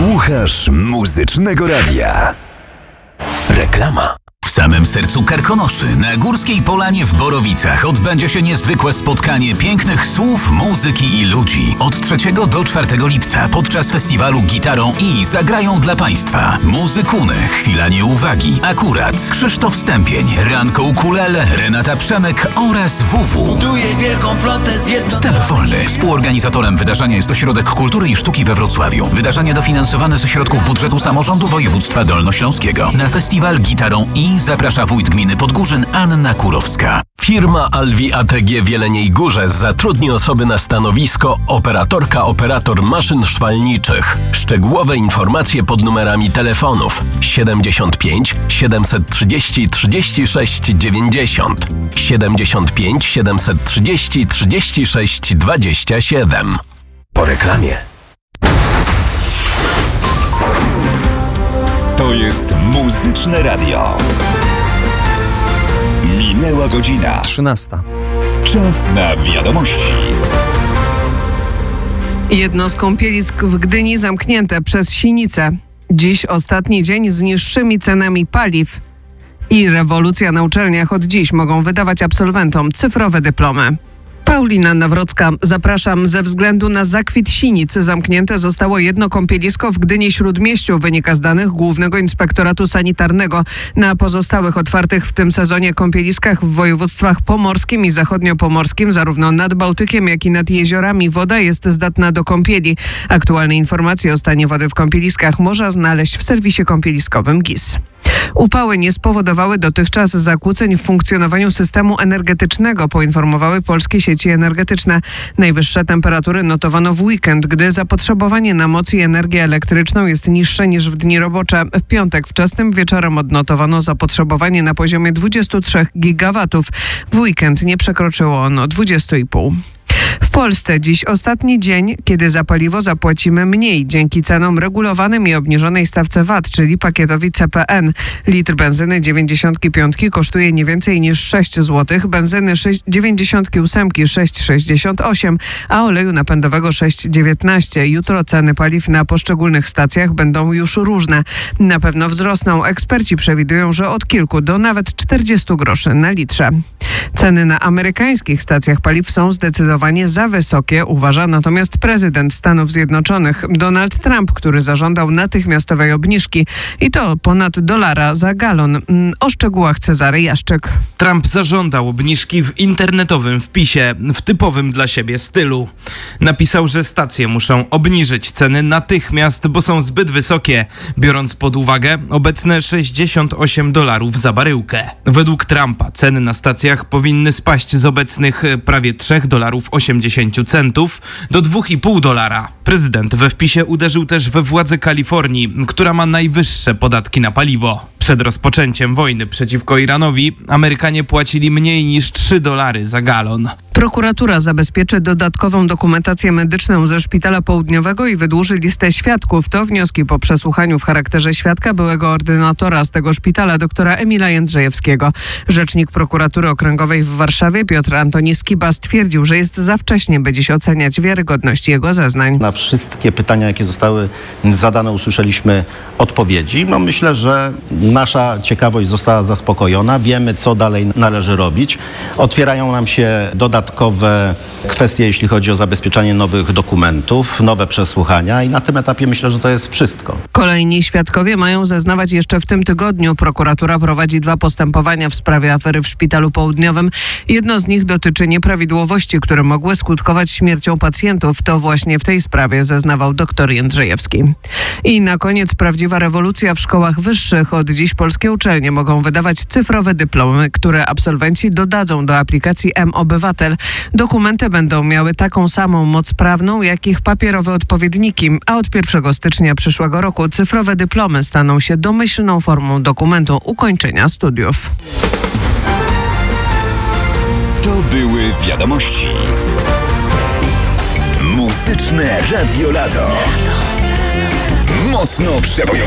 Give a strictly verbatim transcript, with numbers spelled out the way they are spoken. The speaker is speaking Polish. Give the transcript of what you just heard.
Słuchasz Muzycznego Radia. Reklama. W samym sercu Karkonoszy, na Górskiej Polanie w Borowicach, odbędzie się niezwykłe spotkanie pięknych słów, muzyki i ludzi. Od trzeciego do czwartego lipca podczas festiwalu Gitarą I zagrają dla Państwa Muzykuny, Chwila Nieuwagi, Akurat, Krzysztof Stępień, Ranko Ukulele, Renata Przemek oraz W W. wielką flotę Wstęp wolny. Współorganizatorem wydarzenia jest Ośrodek Kultury i Sztuki we Wrocławiu. Wydarzenie dofinansowane ze środków budżetu samorządu województwa dolnośląskiego. Na festiwal Gitarą I zaprasza wójt gminy Podgórzyn Anna Kurowska. Firma Alwi A T G w Jeleniej Górze zatrudni osoby na stanowisko operatorka operator maszyn szwalniczych. Szczegółowe informacje pod numerami telefonów siedemdziesiąt pięć siedemset trzydzieści trzydzieści sześć dziewięćdziesiąt, siedemdziesiąt pięć siedemset trzydzieści trzydzieści sześć dwadzieścia siedem. Po reklamie. To jest Muzyczne Radio. Minęła godzina trzynasta. Czas na wiadomości. Jedno z kąpielisk w Gdyni zamknięte przez sinicę. Dziś ostatni dzień z niższymi cenami paliw. I rewolucja na uczelniach. Od dziś mogą wydawać absolwentom cyfrowe dyplomy. Paulina Nawrocka, zapraszam. Ze względu na zakwit sinic zamknięte zostało jedno kąpielisko w Gdyni-Śródmieściu, wynika z danych Głównego Inspektoratu Sanitarnego. Na pozostałych otwartych w tym sezonie kąpieliskach w województwach pomorskim i zachodniopomorskim, zarówno nad Bałtykiem, jak i nad jeziorami, woda jest zdatna do kąpieli. Aktualne informacje o stanie wody w kąpieliskach można znaleźć w serwisie kąpieliskowym G I S. Upały nie spowodowały dotychczas zakłóceń w funkcjonowaniu systemu energetycznego, poinformowały polskie sieci energetyczne. Najwyższe temperatury notowano w weekend, gdy zapotrzebowanie na moc i energię elektryczną jest niższe niż w dni robocze. W piątek wczesnym wieczorem odnotowano zapotrzebowanie na poziomie dwadzieścia trzy gigawatów. W weekend nie przekroczyło ono dwadzieścia i pół. W Polsce dziś ostatni dzień, kiedy za paliwo zapłacimy mniej dzięki cenom regulowanym i obniżonej stawce V A T, czyli pakietowi C P N. Litr benzyny dziewięćdziesiąt pięć kosztuje nie więcej niż sześć złotych, benzyny dziewięćdziesiąt osiem sześć sześćdziesiąt osiem, a oleju napędowego sześć dziewiętnaście. Jutro ceny paliw na poszczególnych stacjach będą już różne. Na pewno wzrosną. Eksperci przewidują, że od kilku do nawet czterdziestu groszy na litrze. Ceny na amerykańskich stacjach paliw są zdecydowanie za wysokie, uważa natomiast prezydent Stanów Zjednoczonych Donald Trump, który zażądał natychmiastowej obniżki i to ponad dolara za galon. O szczegółach Cezary Jaszczyk. Trump zażądał obniżki w internetowym wpisie w typowym dla siebie stylu. Napisał, że stacje muszą obniżyć ceny natychmiast, bo są zbyt wysokie, biorąc pod uwagę obecne sześćdziesiąt osiem dolarów za baryłkę. Według Trumpa ceny na stacjach powinny spaść z obecnych prawie trzy dolarów osiemdziesiąt centów do dwa i pół dolara. Prezydent we wpisie uderzył też we władze Kalifornii, która ma najwyższe podatki na paliwo. Przed rozpoczęciem wojny przeciwko Iranowi Amerykanie płacili mniej niż trzy dolary za galon. Prokuratura zabezpieczy dodatkową dokumentację medyczną ze Szpitala Południowego i wydłuży listę świadków. To wnioski po przesłuchaniu w charakterze świadka byłego ordynatora z tego szpitala, doktora Emila Jędrzejewskiego. Rzecznik Prokuratury Okręgowej w Warszawie Piotr Antoni Skiba stwierdził, że jest za wcześnie, by dziś oceniać wiarygodność jego zeznań. Na wszystkie pytania, jakie zostały zadane, usłyszeliśmy odpowiedzi. No myślę, że nasza ciekawość została zaspokojona. Wiemy, co dalej należy robić. Otwierają nam się dodatkowe kwestie, jeśli chodzi o zabezpieczanie nowych dokumentów, nowe przesłuchania i na tym etapie myślę, że to jest wszystko. Kolejni świadkowie mają zeznawać jeszcze w tym tygodniu. Prokuratura prowadzi dwa postępowania w sprawie afery w Szpitalu Południowym. Jedno z nich dotyczy nieprawidłowości, które mogły skutkować śmiercią pacjentów. To właśnie w tej sprawie zeznawał dr Jędrzejewski. I na koniec prawdziwa rewolucja w szkołach wyższych. Od dziś polskie uczelnie mogą wydawać cyfrowe dyplomy, które absolwenci dodadzą do aplikacji M-Obywatel. Dokumenty będą miały taką samą moc prawną, jak ich papierowe odpowiedniki, a od pierwszego stycznia przyszłego roku cyfrowe dyplomy staną się domyślną formą dokumentu ukończenia studiów. To były wiadomości. Muzyczne Radio Lato. Mocno przebojowe.